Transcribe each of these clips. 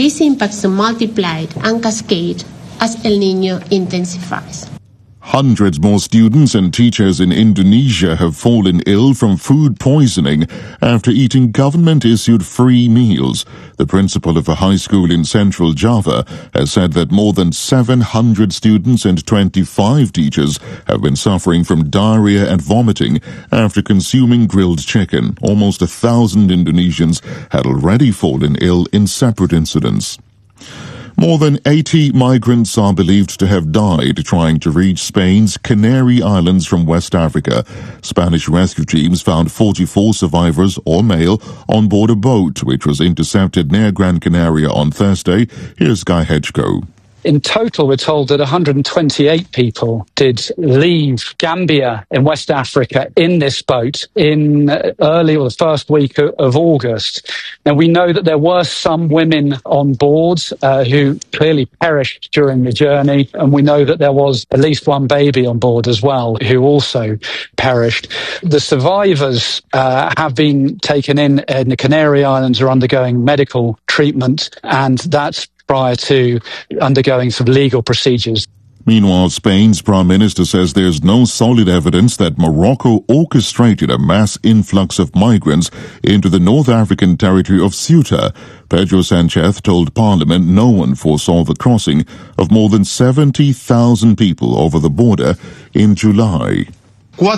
these impacts multiplied and cascade as El Niño intensifies. Hundreds more students and teachers in Indonesia have fallen ill from food poisoning after eating government-issued free meals. The principal of a high school in central Java has said that more than 700 students and 25 teachers have been suffering from diarrhea and vomiting after consuming grilled chicken. Almost 1,000 Indonesians had already fallen ill in separate incidents. More than 80 migrants are believed to have died trying to reach Spain's Canary Islands from West Africa. Spanish rescue teams found 44 survivors, all male, on board a boat which was intercepted near Gran Canaria on Thursday. Here's Guy Hedgecoe. In total, we're told that 128 people did leave Gambia in West Africa in this boat in the first week of August. Now, we know that there were some women on board who clearly perished during the journey, and we know that there was at least one baby on board as well who also perished. The survivors have been taken in the Canary Islands, are undergoing medical treatment, and that's prior to undergoing some legal procedures. Meanwhile, Spain's Prime Minister says there's no solid evidence that Morocco orchestrated a mass influx of migrants into the North African territory of Ceuta. Pedro Sanchez told Parliament no one foresaw the crossing of more than 70,000 people over the border in July. 4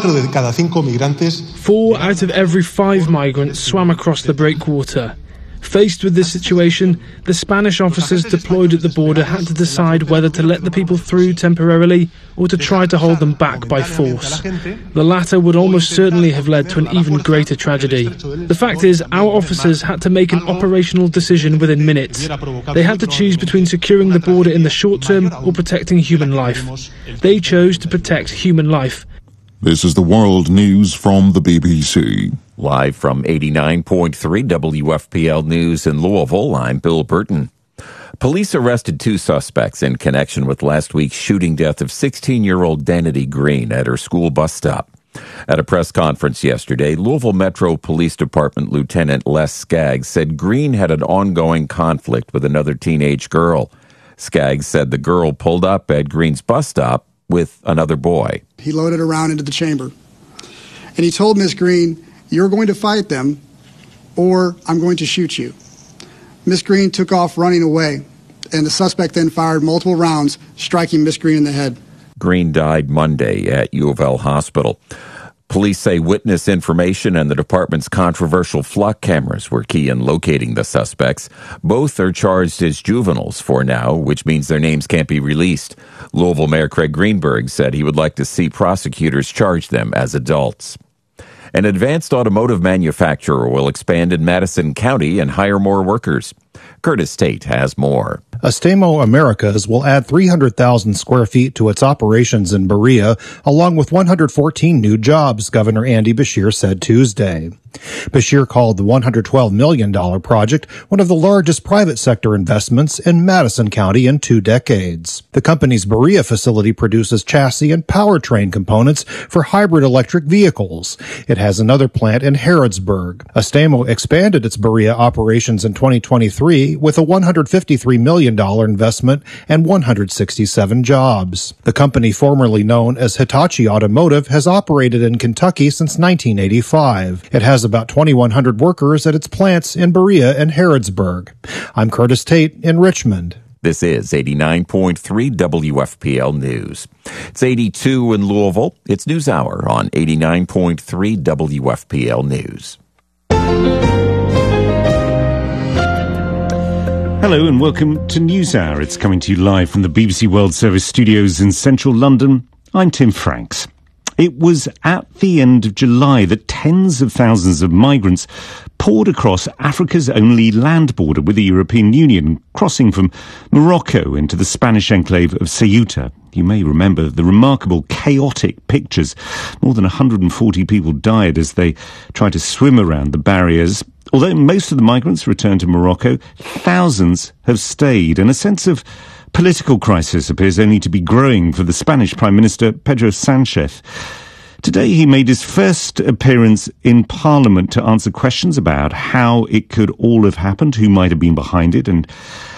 out of every 5 migrants swam across the breakwater. Faced with this situation, the Spanish officers deployed at the border had to decide whether to let the people through temporarily or to try to hold them back by force. The latter would almost certainly have led to an even greater tragedy. The fact is, our officers had to make an operational decision within minutes. They had to choose between securing the border in the short term or protecting human life. They chose to protect human life. This is the World News from the BBC. Live from 89.3 WFPL News in Louisville, I'm Bill Burton. Police arrested 2 suspects in connection with last week's shooting death of 16-year-old Danity Green at her school bus stop. At a press conference yesterday, Louisville Metro Police Department Lieutenant Les Skaggs said Green had an ongoing conflict with another teenage girl. Skaggs said the girl pulled up at Green's bus stop with another boy. He loaded a round into the chamber, and he told Miss Green, "You're going to fight them, or I'm going to shoot you." Miss Green took off running away, and the suspect then fired multiple rounds, striking Miss Green in the head. Green died Monday at U of L Hospital. Police say witness information and the department's controversial flock cameras were key in locating the suspects. Both are charged as juveniles for now, which means their names can't be released. Louisville Mayor Craig Greenberg said he would like to see prosecutors charge them as adults. An advanced automotive manufacturer will expand in Madison County and hire more workers. Curtis Tate has more. Astemo Americas will add 300,000 square feet to its operations in Berea, along with 114 new jobs, Governor Andy Beshear said Tuesday. Beshear called the $112 million project one of the largest private sector investments in Madison County in 2 decades. The company's Berea facility produces chassis and powertrain components for hybrid electric vehicles. It has another plant in Harrodsburg. Astemo expanded its Berea operations in 2023 with a $153 million investment and 167 jobs. The company, formerly known as Hitachi Automotive, has operated in Kentucky since 1985. It has about 2,100 workers at its plants in Berea and Harrodsburg. I'm Curtis Tate in Richmond. This is 89.3 WFPL News. It's 82 in Louisville. It's NewsHour on 89.3 WFPL News. Hello and welcome to NewsHour. It's coming to you live from the BBC World Service studios in central London. I'm Tim Franks. It was at the end of July that tens of thousands of migrants poured across Africa's only land border with the European Union, crossing from Morocco into the Spanish enclave of Ceuta. You may remember the remarkable chaotic pictures. More than 140 people died as they tried to swim around the barriers. Although most of the migrants returned to Morocco, thousands have stayed, and a sense of political crisis appears only to be growing for the Spanish Prime Minister Pedro Sanchez. Today he made his first appearance in Parliament to answer questions about how it could all have happened, who might have been behind it, and